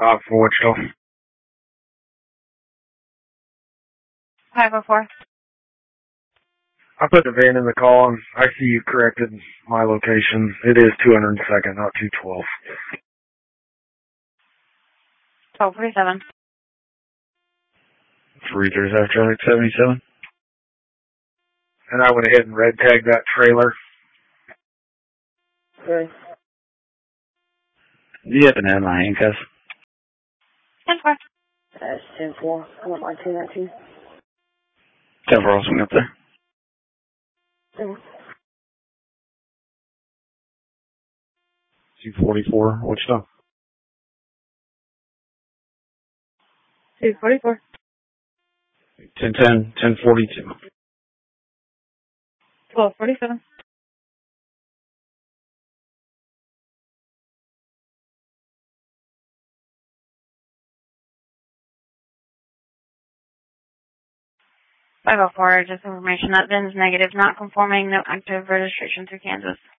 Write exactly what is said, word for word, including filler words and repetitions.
Uh, for Wichita. five oh four. I put the van in the call, and I see you corrected my location. It is two hundred second, not two twelve. twelve forty-seven. Three Readers after seventy-seven. And I went ahead and red tagged that trailer. Okay. You happen to have my handcuffs? ten four. That's ten four. I want my two nineteen. ten four, I'll swing up there. Mm. two forty-four, Wichita. two forty-four. ten ten, ten forty-two. twelve forty-seven. five oh four, just information that V I N's negative, not conforming, no active registration through Kansas.